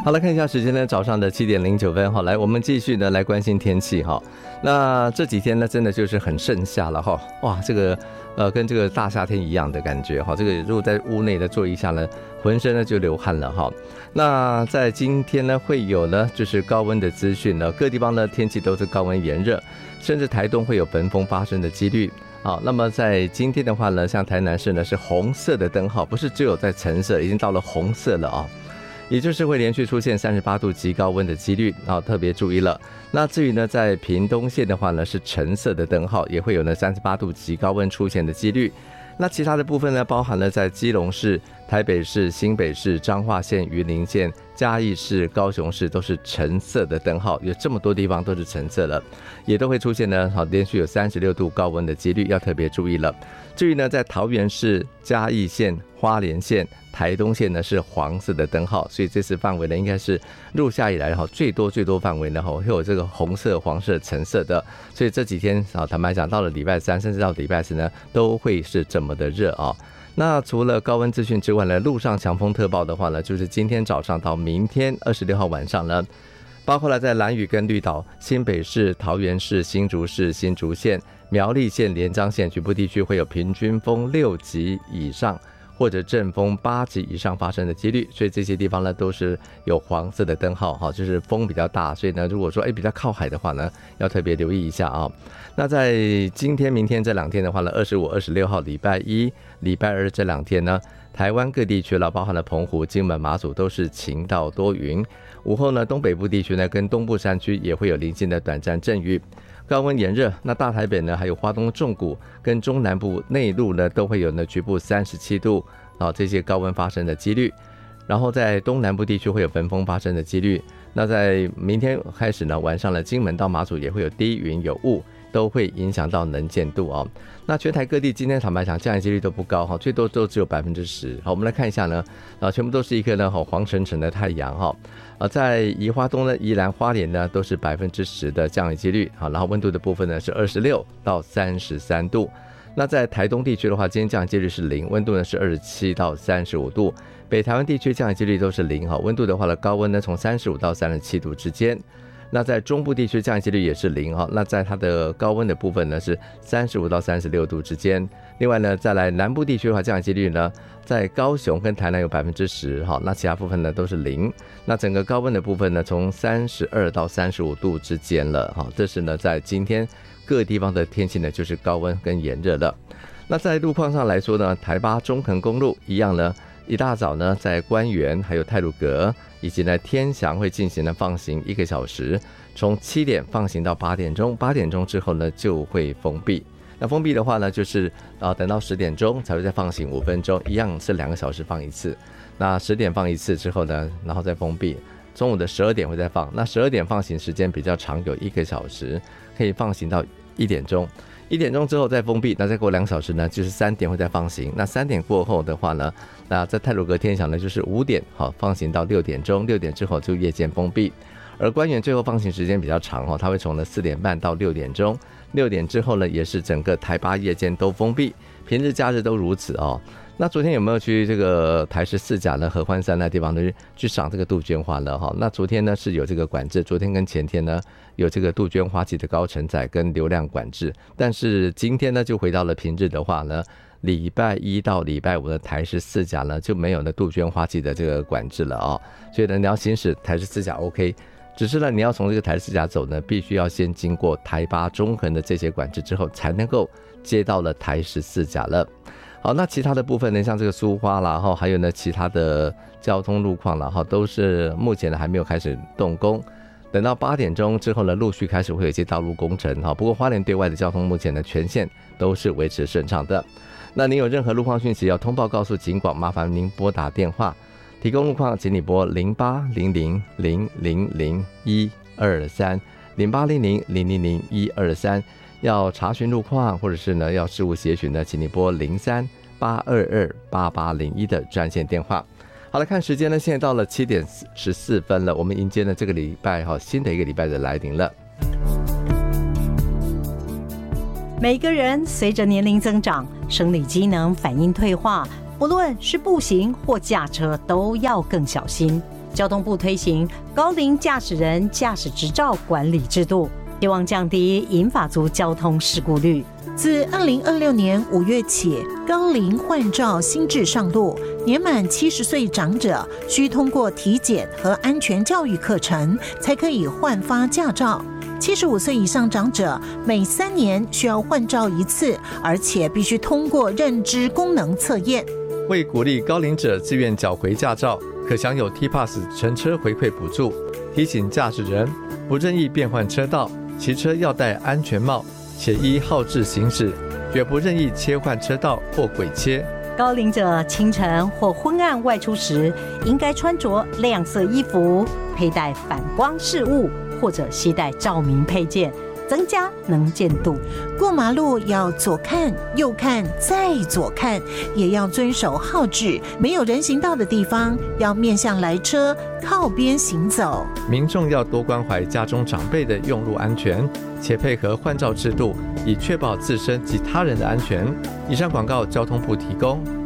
好了，看一下时间呢，早上的7:09。好，来我们继续呢来关心天气哈。那这几天呢，真的就是很盛夏了哈。哇，这个跟这个大夏天一样的感觉哈。这个如果在屋内的坐一下呢，浑身呢就流汗了哈。那在今天呢，会有呢就是高温的资讯呢，各地方呢天气都是高温炎热，甚至台东会有焚风发生的几率。好，那么在今天的话呢，像台南市呢是红色的灯号，不是只有在橙色，已经到了红色了啊。也就是会连续出现38度极高温的几率啊，特别注意了。那至于呢，在屏东县的话呢，是橙色的灯号，也会有呢38度极高温出现的几率。那其他的部分呢，包含了在基隆市、台北市、新北市、彰化县、云林县、嘉义市、高雄市都是橙色的灯号，有这么多地方都是橙色了，也都会出现呢，好，连续有36度高温的几率，要特别注意了。至于呢，在桃园市、嘉义县、花莲县、台东县呢是黄色的灯号，所以这次范围呢应该是入夏以来最多范围呢会有这个红色、黄色、橙色的，所以这几天坦白讲，到了礼拜三甚至到礼拜四呢都会是这么的热啊。那除了高温资讯之外呢，路上强风特报的话呢，就是今天早上到明天26号晚上呢，包括了在兰屿跟绿岛、新北市、桃园市、新竹市、新竹县、苗栗县、连江县局部地区会有平均风6级以上或者阵风8级以上发生的几率，所以这些地方呢都是有黄色的灯号，就是风比较大，所以呢如果说比较靠海的话呢，要特别留意一下啊。那在今天、明天这2天的话呢，25、26号礼拜一、礼拜二这2天呢，台湾各地区了，包含了澎湖、金门、马祖都是晴到多云。午后呢，东北部地区呢跟东部山区也会有零星的短暂阵雨。高温炎热，那大台北呢，还有花东纵谷跟中南部内陆呢，都会有呢局部37度这些高温发生的几率。然后在东南部地区会有焚风发生的几率。那在明天开始呢，晚上呢，金门到马祖也会有低云有雾，都会影响到能见度啊。那全台各地今天坦白讲，降雨几率都不高最多都只有10%。好，我们来看一下呢，全部都是一颗呢黄澄澄的太阳在宜花东呢、宜兰花莲呢都是10%的降雨几率然后温度的部分呢是26到33度。那在台东地区的话，今天降雨几率是0，温度呢是27到35度。北台湾地区降雨几率都是0温度的话呢，高温呢从35到37度之间。那在中部地区降雨几率也是0那在它的高温的部分呢是35到36度之间。另外呢，再来南部地区的话，降雨几率呢在高雄跟台南有10%那其他部分呢都是0。那整个高温的部分呢从32到35度之间了这是呢在今天各地方的天气呢就是高温跟炎热了。那在路况上来说呢，台八中横公路一样呢，一大早呢在关原还有太鲁阁以及呢天祥会进行了放行1个小时，从7点放行到8点钟，8点钟之后呢就会封闭。那封闭的话呢，就是等到10点钟才会再放行5分钟，一样是2个小时放一次。那10点放一次之后呢，然后再封闭。中午的12点会再放，那12点放行时间比较长，有1个小时，可以放行到1点钟。1点钟之后再封闭，那再过2小时呢，就是3点会再放行。那3点过后的话呢，那在太鲁阁天祥呢，就是5点放行到6点钟，6点之后就夜间封闭。而关原最后放行时间比较长它会从4点半到6点钟，6点之后呢，也是整个台八夜间都封闭，平日假日都如此那昨天有没有去这个台14甲呢合欢山那地方呢去赏这个杜鹃花呢那昨天呢是有这个管制，昨天跟前天呢有这个杜鹃花季的高承载跟流量管制，但是今天呢就回到了平日的话呢，礼拜一到礼拜五的台14甲呢就没有呢杜鹃花季的这个管制了所以呢你要行驶台14甲 OK， 只是呢你要从这个台14甲走呢，必须要先经过台八中横的这些管制之后，才能够接到了台14甲了。好，那其他的部分呢，像这个苏花啦还有呢其他的交通路况啦都是目前呢还没有开始动工，等到8点钟之后呢，陆续开始会有一些道路工程不过花莲对外的交通目前呢全线都是维持顺畅的。那您有任何路况讯息要通报告诉警广，麻烦您拨打电话提供路况，请你拨0800000123 0800000123。要查询路况或者是呢要事务协询呢，请你拨03-822-8801的专线电话。好了，看时间呢，现在到了7点14分了，我们迎接呢这个礼拜新的一个礼拜的来临了。 每个人随着年龄增长，生理机能反应退化，不论是步行或驾车都要更小心。 交通部推行高龄驾驶人驾驶执照管理制度，希望降低银发族交通事故率。 自2026年5月起，高龄换照新制上路，年满70岁长者需通过体检和安全教育课程，才可以换发驾照。75岁以上长者每3年需要换照一次，而且必须通过认知功能测验。 为鼓励高龄者自愿缴回驾照，可享有 T-Pass 乘车回馈补助。提醒驾驶人不任意变换车道，骑车要戴安全帽，且依号志行驶，绝不任意切换车道或轨切。 高龄者清晨或昏暗外出时，应该穿着亮色衣服，佩戴反光饰物，或者携带照明配件，增加能见度。 过马路要左看右看再左看，也要遵守号志，没有人行道的地方要面向来车，靠边行走。 民众要多关怀家中长辈的用路安全，且配合换照制度，以确保自身及他人的安全。以上广告交通部提供。